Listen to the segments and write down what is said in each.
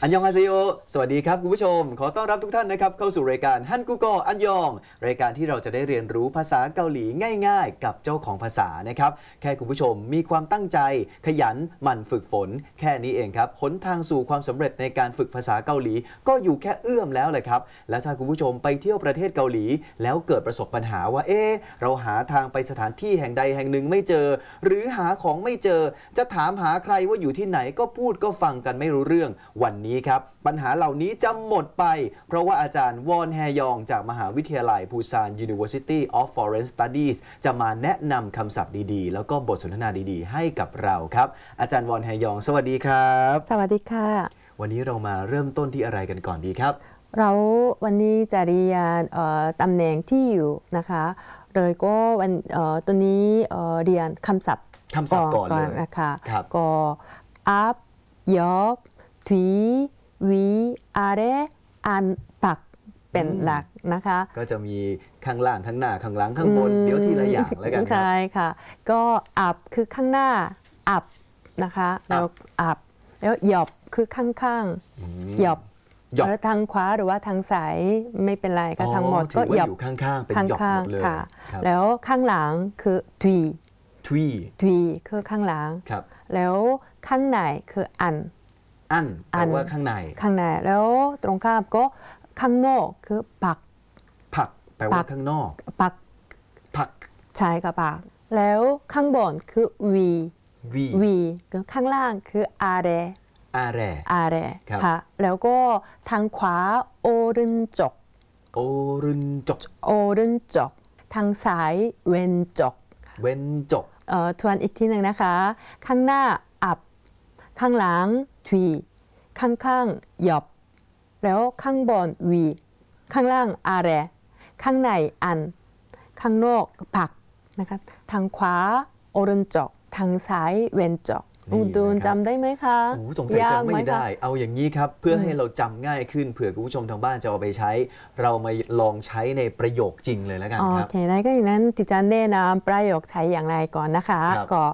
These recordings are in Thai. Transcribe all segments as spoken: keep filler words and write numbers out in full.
อันยองฮาเซโยสวัสดีครับคุณผู้ชมขอต้อนรับทุกท่านนะครับเข้าสู่รายการฮันกูโกอันยองรายการที่เราจะได้เรียนรู้ภาษาเกาหลีง่ายๆกับเจ้าของภาษานะครับแค่คุณผู้ชมมีความตั้งใจขยันหมั่นฝึกฝนแค่นี้เองครับหนทางสู่ความสำเร็จในการฝึกภาษาเกาหลีก็อยู่แค่เอื้อมแล้วเลยครับและถ้าคุณผู้ชมไปเที่ยวประเทศเกาหลีแล้วเกิดประสบปัญหาว่าเอ๊ะเราหาทางไปสถานที่แห่งใดแห่งหนึ่งไม่เจอหรือหาของไม่เจอจะถามหาใครว่าอยู่ที่ไหนก็พูดก็ฟังกันไม่รู้เรื่องวันนี้ครับปัญหาเหล่านี้จะหมดไปเพราะว่าอาจารย์วอนแฮยองจากมหาวิทยาลัยปูซาน University of Foreign Studies จะมาแนะนำคำศัพท์ดีๆแล้วก็บทสนทนาดีๆให้กับเราครับอาจารย์วอนแฮยองสวัสดีครับสวัสดีค่ะวันนี้เรามาเริ่มต้นที่อะไรกันก่อนดีครับเราวันนี้จะเรียนตำแหน่งที่อยู่นะคะเลยก็วันตัวนี้เรียนคำศัพท์คำศัพท์ก่อนเลยนะคะก็อัพยอบทีวีอาเรอันปักเป็นหลักนะคะก็จะมีข้างล่างข้างหน้าข้างหลังข้างบนเดี๋ยวทีละอย่างแล้วกันครับใช่ค่ะก็อัพคือข้างหน้าอัพนะคะแล้วอัพแล้วหยอบคือข้างๆหยอบแล้วทางขวาหรือว่าทางซ้ายไม่เป็นไรก็ทั้งหมดก็หยอบอยู่ข้างๆเป็นหยอบหมดเลยค่ะแล้วข้างหลังคือทวีทวีทวีคือข้างหลังแล้วข้างในคืออันอันแปลว่าข้างในข้างในแล้วตรงข้ามก็ข้างนอกคือปักผักแปลว่าข้างนอกปักผักใช่ค่ะปักแล้วข้างบนคือวีวีวีข้างล่างคืออาเรอาเรอาเรค่ะแล้วก็ทางขวาโอรึนจกโอรึนจกโอรึนจกทางซ้ายเวนจกเวนจกเอ่อทวนอีกทีหนึ่งนะคะข้างหน้าอับข้างหลังทวีข้างข้างหยอบแล้วข้างบนวีข้างล่างอาเรข้างในอันข้างนอกผักนะคะทางขวาโอรึนจกทางซ้ายเวนจกดูนจำได้ไหมคะโอ้สงสัยจำไม่ได้เอาอย่างนี้ครับเพื่อให้เราจำง่ายขึ้นเผื่อคุณผู้ชมทางบ้านจะเอาไปใช้เรามาลองใช้ในประโยคจริงเลยแล้วกันครับโอเคได้ก็อย่างนั้นดิฉันแนะนำประโยคใช้อย่างไรก่อนนะคะก็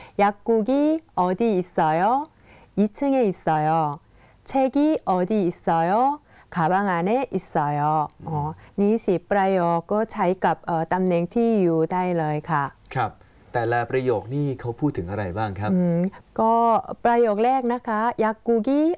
약국이อ디있어요 이 층에 있어요 책이อ디있어요 가방 안에 있어요อ๋อนี่สิประโยคก็ใช้กับตำแหน่งที่อยู่ได้เลยค่ะครับแต่ละประโยคนี่เขาพูดถึงอะไรบ้างครับก็ประโยคแรกนะคะยากูกิ